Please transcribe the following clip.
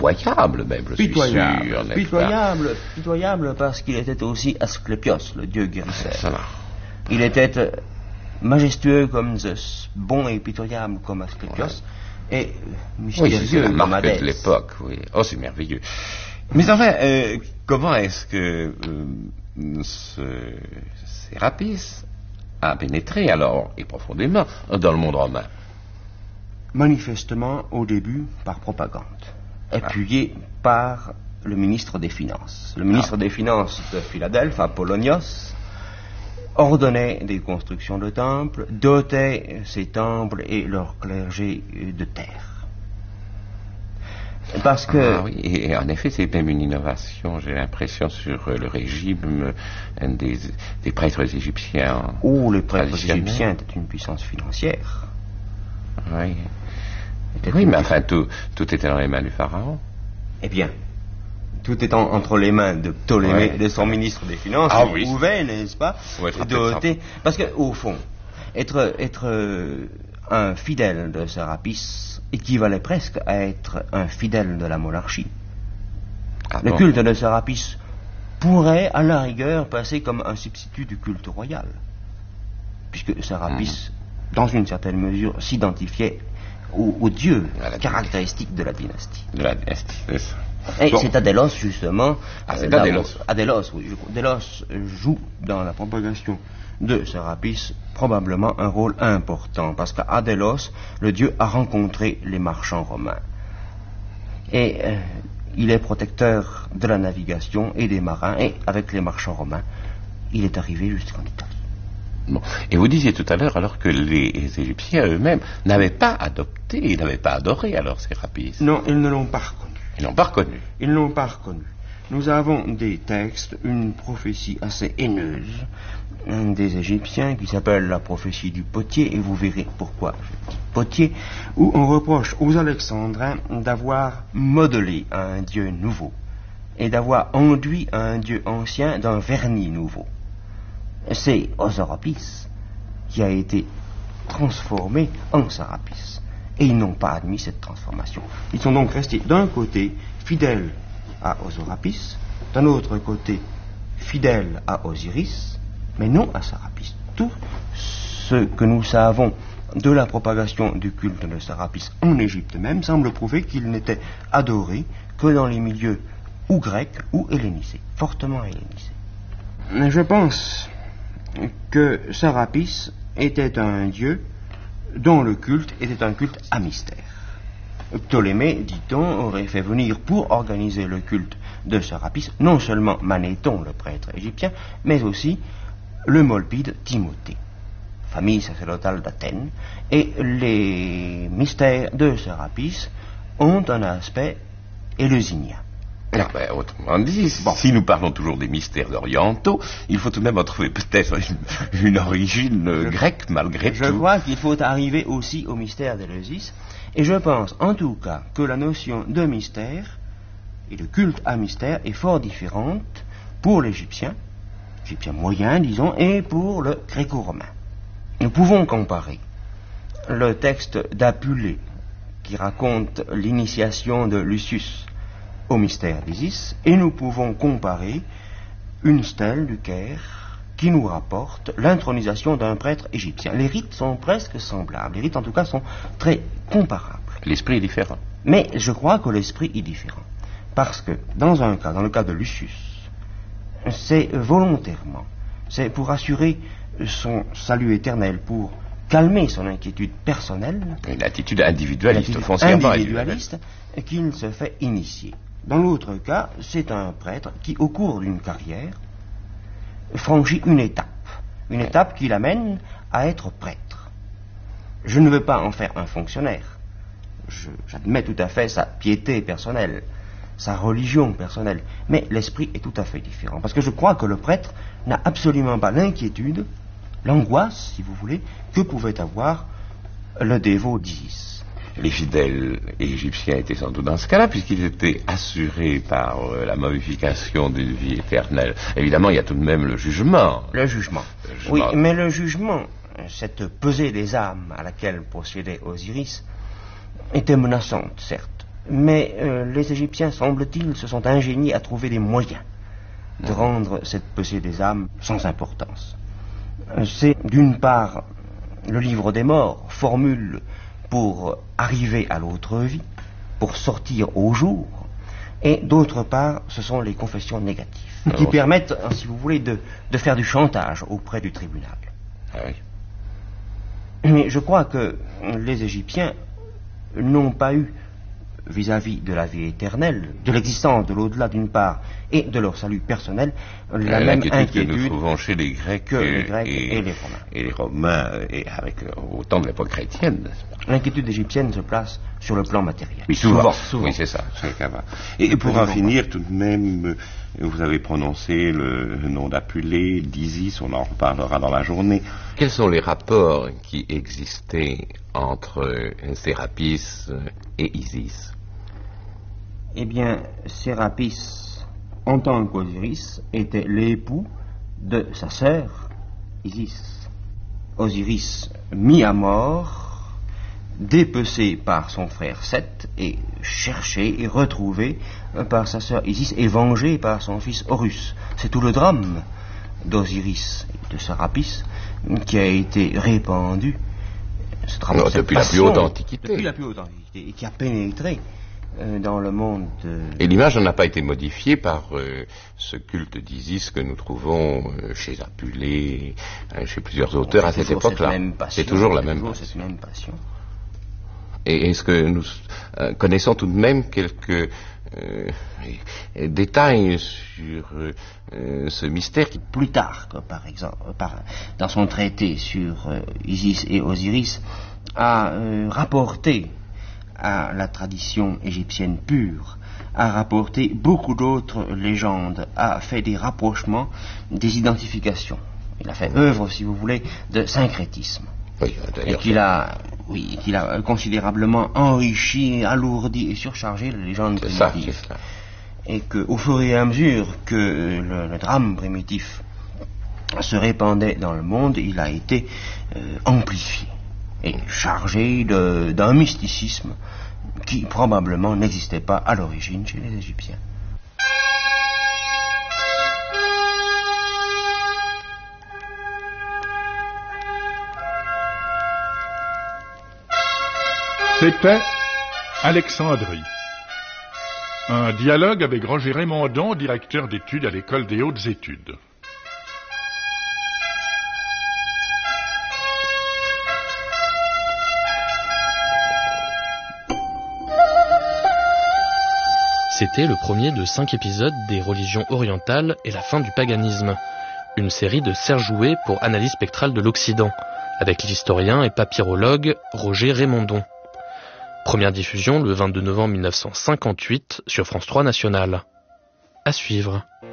pitoyable même, je suis sûr. Pitoyable parce qu'il était aussi Asclépios, le dieu guérisseur. Ça va. Il était majestueux comme Zeus, bon et pitoyable comme Asclépios, et mystérieux c'est la comme marque Hadès. de l'époque, oui. Oh, c'est merveilleux. Mais enfin, comment est-ce que ce Sérapis a pénétré alors, et profondément, dans le monde romain? Manifestement, au début, par propagande, appuyé par le ministre des Finances. Le ministre des Finances de Philadelphe, Apollonios, ordonnait des constructions de temples, dotait ces temples et leur clergé de terre. Parce que... oui, et en effet, c'est même une innovation, j'ai l'impression, sur le régime des prêtres égyptiens. Les prêtres égyptiens étaient une puissance financière. Oui. Oui, mais enfin, tout était dans les mains du pharaon. Eh bien, tout étant entre les mains de Ptolémée, de son ministre des Finances, il pouvait, n'est-ce pas, doter... Parce que, au fond, être un fidèle de Sérapis équivalait presque à être un fidèle de la monarchie. Le culte de Sérapis pourrait, à la rigueur, passer comme un substitut du culte royal, puisque Sérapis, dans une certaine mesure, s'identifiait au dieu caractéristique de la dynastie. C'est ça. Et c'est Adélos, justement. C'est Adélos. Adélos joue dans la propagation de Sérapis probablement un rôle important, parce qu'à Adélos, le dieu a rencontré les marchands romains. Et il est protecteur de la navigation et des marins, et avec les marchands romains, il est arrivé jusqu'en Italie. Bon. Et vous disiez tout à l'heure alors que les Égyptiens eux-mêmes n'avaient pas adopté, n'avaient pas adoré alors Sérapis. Non, ils ne l'ont pas reconnu. Ils n'ont pas reconnu. Ils ne l'ont pas reconnu. Nous avons des textes, une prophétie assez haineuse des Égyptiens qui s'appelle la prophétie du potier, et vous verrez pourquoi je dis potier, où on reproche aux Alexandrins d'avoir modelé un dieu nouveau et d'avoir enduit un dieu ancien d'un vernis nouveau. C'est Osiris qui a été transformé en Sérapis, et ils n'ont pas admis cette transformation. Ils sont donc restés d'un côté fidèles à Osiris, d'un autre côté fidèles à Osiris, mais non à Sérapis. Tout ce que nous savons de la propagation du culte de Sérapis en Égypte même semble prouver qu'il n'était adoré que dans les milieux ou grecs ou hellénisés, fortement hellénisés. Je pense que Sérapis était un dieu dont le culte était un culte à mystère. Ptolémée, dit-on, aurait fait venir pour organiser le culte de Sérapis non seulement Manéthon, le prêtre égyptien, mais aussi le Molpide Timothée, famille sacerdotale d'Athènes, et les mystères de Sérapis ont un aspect éleusinien. Autrement dit, si nous parlons toujours des mystères orientaux, il faut tout de même en trouver peut-être une origine grecque malgré tout. Je crois qu'il faut arriver aussi au mystère d'Éleusis, et je pense en tout cas que la notion de mystère et de culte à mystère est fort différente pour l'Égyptien moyen, disons, et pour le gréco-romain. Nous pouvons comparer le texte d'Apulée qui raconte l'initiation de Lucius au mystère d'Isis, et nous pouvons comparer une stèle du Caire qui nous rapporte l'intronisation d'un prêtre égyptien. Les rites sont presque semblables, les rites en tout cas sont très comparables. L'esprit est différent. Mais je crois que l'esprit est différent, parce que dans le cas de Lucius, c'est volontairement, c'est pour assurer son salut éternel, pour calmer son inquiétude personnelle, une attitude individualiste, foncièrement individualiste, qu'il se fait initier. Dans l'autre cas, c'est un prêtre qui, au cours d'une carrière, franchit une étape qui l'amène à être prêtre. Je ne veux pas en faire un fonctionnaire. J'admets tout à fait sa piété personnelle, sa religion personnelle, mais l'esprit est tout à fait différent. Parce que je crois que le prêtre n'a absolument pas l'inquiétude, l'angoisse, si vous voulez, que pouvait avoir le dévot d'Isis. Les fidèles égyptiens étaient sans doute dans ce cas-là, puisqu'ils étaient assurés par la momification d'une vie éternelle. Évidemment, il y a tout de même le jugement. Le jugement. Oui, mais le jugement, cette pesée des âmes à laquelle procédait Osiris, était menaçante, certes, Mais les Égyptiens, semble-t-il, se sont ingéniés à trouver des moyens de rendre cette pesée des âmes sans importance. C'est d'une part le livre des morts, formule pour arriver à l'autre vie, pour sortir au jour, et d'autre part ce sont les confessions négatives, qui permettent, si vous voulez, de faire du chantage auprès du tribunal. Ah oui. Mais je crois que les Égyptiens n'ont pas eu, vis-à-vis de la vie éternelle, de l'existence de l'au-delà d'une part, et de leur salut personnel, la même inquiétude que nous trouvons chez les Grecs, que les Grecs et les Romains. Et les Romains, et avec autant de l'époque chrétienne. L'inquiétude égyptienne se place sur le plan matériel. Oui, souvent. Souvent. Oui, c'est ça. Et pour en finir, tout de même, vous avez prononcé le nom d'Apulée, d'Isis, on en reparlera dans la journée. Quels sont les rapports qui existaient entre Sérapis et Isis? Eh bien, Sérapis, en tant qu'Osiris, était l'époux de sa sœur, Isis. Osiris, mis à mort, dépecé par son frère Seth, et cherché et retrouvé par sa sœur Isis, et vengé par son fils Horus. C'est tout le drame d'Osiris et de Sérapis qui a été répandu. Ce drame, depuis la plus haute antiquité. Depuis la plus haute antiquité, et qui a pénétré dans le monde. Et l'image n'a pas été modifiée par ce culte d'Isis que nous trouvons chez Apulée, chez plusieurs auteurs à cette époque-là. C'est toujours la même passion. Et est-ce que nous connaissons tout de même quelques détails sur ce mystère qui... Plutarque, par exemple, dans son traité sur Isis et Osiris, a rapporté à la tradition égyptienne pure, a rapporté beaucoup d'autres légendes, a fait des rapprochements, des identifications. Il a fait œuvre, si vous voulez, de syncrétisme. Oui, et qu'il a considérablement enrichi, alourdi et surchargé la légende primitive. C'est ça. Et qu'au fur et à mesure que le drame primitif se répandait dans le monde, il a été amplifié et chargé d'un mysticisme qui probablement n'existait pas à l'origine chez les Égyptiens. C'était Alexandrie. Un dialogue avec Roger Raymondon, directeur d'études à l'École des hautes études. C'était le premier de 5 épisodes des religions orientales et la fin du paganisme, une série de Serge Jouet pour Analyse spectrale de l'Occident, avec l'historien et papyrologue Roger Raymondon. Première diffusion le 22 novembre 1958 sur France 3 National. À suivre.